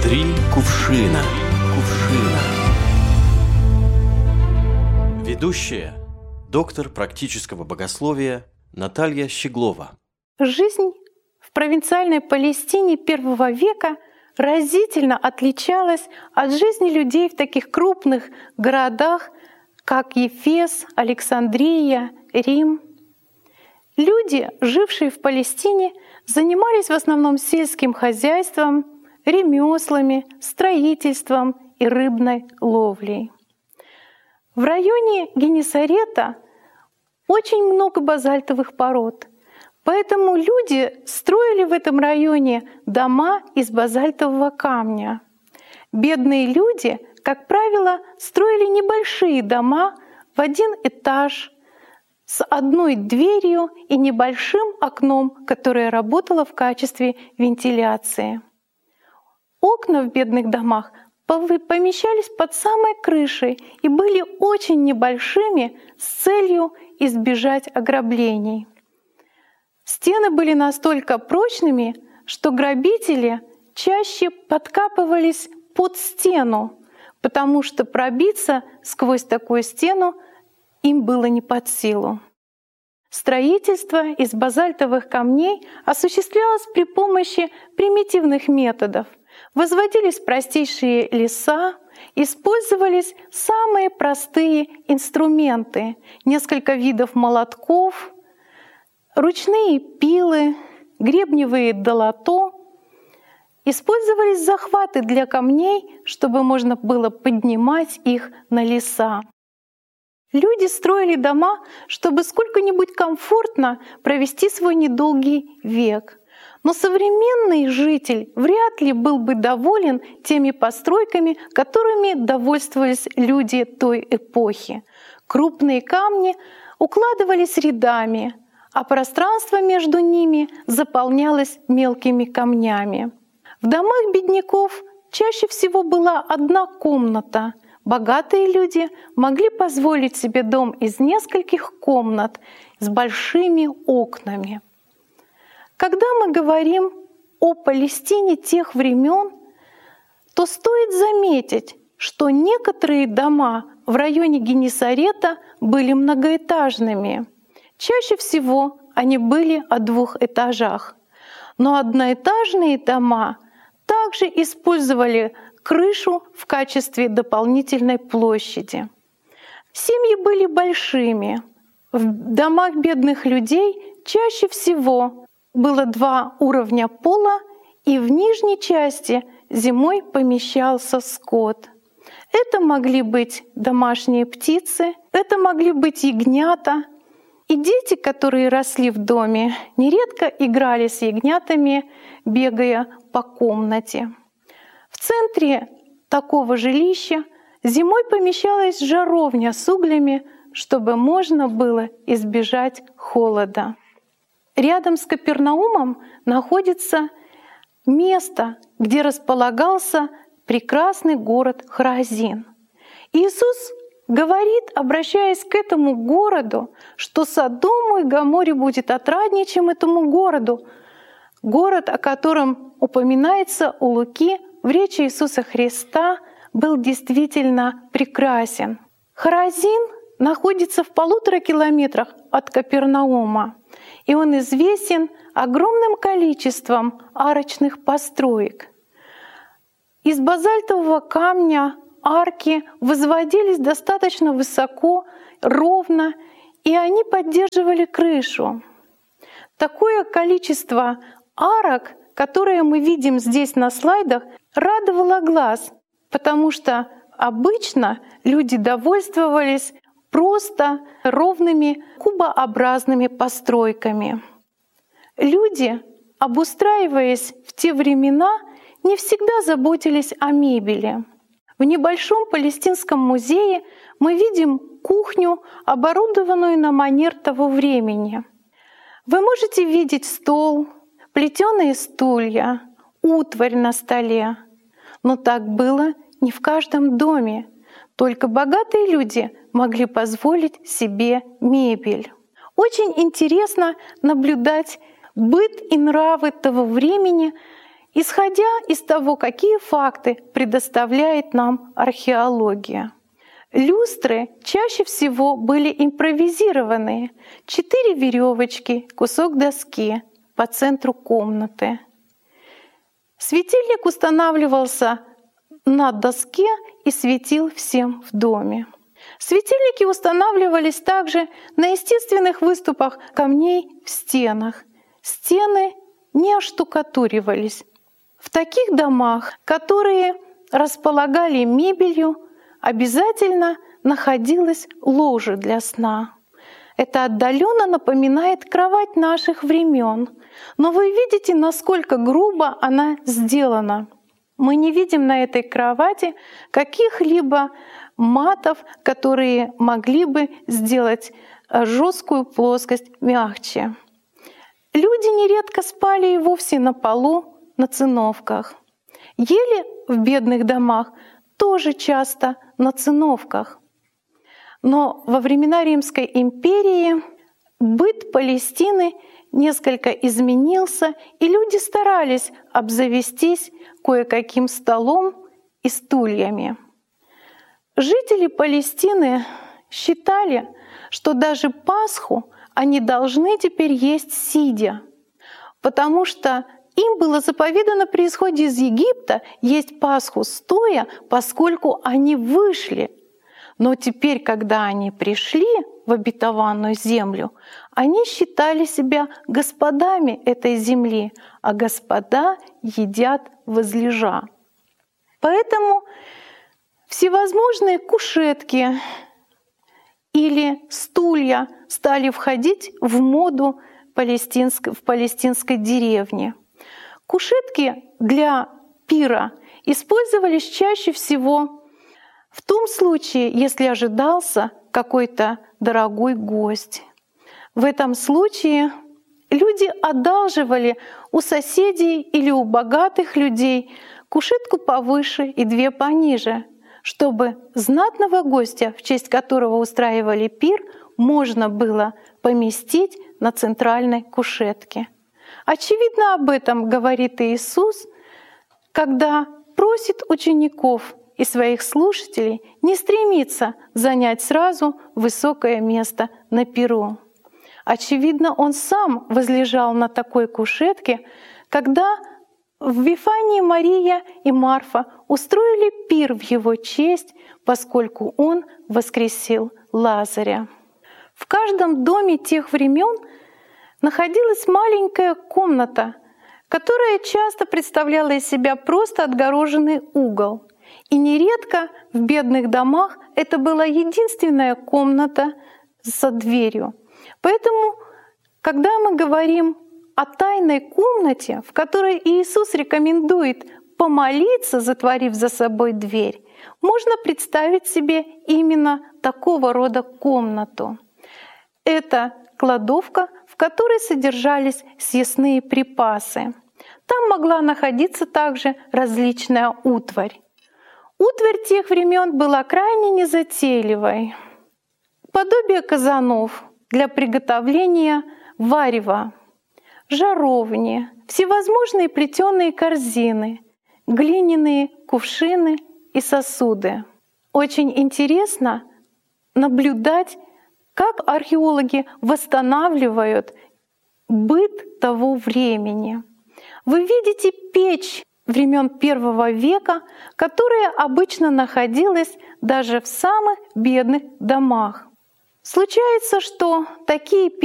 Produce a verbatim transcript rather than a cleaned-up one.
Три кувшина. Кувшина. Ведущая, доктор практического богословия Наталья Щеглова. Жизнь в провинциальной Палестине первого века разительно отличалась от жизни людей в таких крупных городах, как Ефес, Александрия, Рим. Люди, жившие в Палестине, занимались в основном сельским хозяйством, ремеслами, строительством и рыбной ловлей. В районе Генесарета очень много базальтовых пород, поэтому люди строили в этом районе дома из базальтового камня. Бедные люди, как правило, строили небольшие дома в один этаж с одной дверью и небольшим окном, которое работало в качестве вентиляции. Окна в бедных домах помещались под самой крышей и были очень небольшими с целью избежать ограблений. Стены были настолько прочными, что грабители чаще подкапывались под стену, потому что пробиться сквозь такую стену им было не под силу. Строительство из базальтовых камней осуществлялось при помощи примитивных методов. Возводились простейшие леса, использовались самые простые инструменты, несколько видов молотков, ручные пилы, гребневые долото. Использовались захваты для камней, чтобы можно было поднимать их на леса. Люди строили дома, чтобы сколько-нибудь комфортно провести свой недолгий век. Но современный житель вряд ли был бы доволен теми постройками, которыми довольствовались люди той эпохи. Крупные камни укладывались рядами, а пространство между ними заполнялось мелкими камнями. В домах бедняков чаще всего была одна комната. Богатые люди могли позволить себе дом из нескольких комнат с большими окнами. Когда мы говорим о Палестине тех времен, то стоит заметить, что некоторые дома в районе Генесарета были многоэтажными. Чаще всего они были о двух этажах. Но одноэтажные дома также использовали крышу в качестве дополнительной площади. Семьи были большими. В домах бедных людей чаще всего было два уровня пола, и в нижней части зимой помещался скот. Это могли быть домашние птицы, это могли быть ягнята. И дети, которые росли в доме, нередко играли с ягнятами, бегая по комнате. В центре такого жилища зимой помещалась жаровня с углями, чтобы можно было избежать холода. Рядом с Капернаумом находится место, где располагался прекрасный город Хоразин. Иисус говорит, обращаясь к этому городу, что Содому и Гоморе будет отраднее, чем этому городу. Город, о котором упоминается у Луки в речи Иисуса Христа, был действительно прекрасен. Хоразин находится в полутора километрах от Капернаума, и он известен огромным количеством арочных построек. Из базальтового камня арки возводились достаточно высоко, ровно, и они поддерживали крышу. Такое количество арок, которые мы видим здесь на слайдах, радовало глаз, потому что обычно люди довольствовались просто ровными кубообразными постройками. Люди, обустраиваясь в те времена, не всегда заботились о мебели. В небольшом палестинском музее мы видим кухню, оборудованную на манер того времени. Вы можете видеть стол, плетеные стулья, утварь на столе. Но так было не в каждом доме. Только богатые люди могли позволить себе мебель. Очень интересно наблюдать быт и нравы того времени исходя из того, какие факты предоставляет нам археология. Люстры чаще всего были импровизированные. Четыре веревочки, кусок доски по центру комнаты. Светильник устанавливался на доске и светил всем в доме. Светильники устанавливались также на естественных выступах камней в стенах. Стены не оштукатуривались. В таких домах, которые располагали мебелью, обязательно находилось ложе для сна. Это отдаленно напоминает кровать наших времен, но вы видите, насколько грубо она сделана. Мы не видим на этой кровати каких-либо матов, которые могли бы сделать жесткую плоскость мягче. Люди нередко спали и вовсе на полу, на циновках. Ели в бедных домах тоже часто на циновках. Но во времена Римской империи быт Палестины несколько изменился, и люди старались обзавестись кое-каким столом и стульями. Жители Палестины считали, что даже Пасху они должны теперь есть сидя, потому что им было заповедано при исходе из Египта есть Пасху стоя, поскольку они вышли. Но теперь, когда они пришли в обетованную землю, они считали себя господами этой земли, а господа едят возлежа. Поэтому всевозможные кушетки или стулья стали входить в моду палестинской, в палестинской деревне. Кушетки для пира использовались чаще всего в том случае, если ожидался какой-то дорогой гость. В этом случае люди одалживали у соседей или у богатых людей кушетку повыше и две пониже, чтобы знатного гостя, в честь которого устраивали пир, можно было поместить на центральной кушетке. Очевидно, об этом говорит Иисус, когда просит учеников и своих слушателей не стремиться занять сразу высокое место на пиру. Очевидно, Он сам возлежал на такой кушетке, когда в Вифании Мария и Марфа устроили пир в Его честь, поскольку Он воскресил Лазаря. В каждом доме тех времен находилась маленькая комната, которая часто представляла из себя просто отгороженный угол. И нередко в бедных домах это была единственная комната со дверью. Поэтому, когда мы говорим о тайной комнате, в которой Иисус рекомендует помолиться, затворив за собой дверь, можно представить себе именно такого рода комнату. Это кладовка, в которой содержались съестные припасы. Там могла находиться также различная утварь. Утварь тех времен была крайне незатейливой. Подобие казанов для приготовления варева, жаровни, всевозможные плетеные корзины, глиняные кувшины и сосуды. Очень интересно наблюдать, как археологи восстанавливают быт того времени. Вы видите печь времен первого века, которая обычно находилась даже в самых бедных домах. Случается, что такие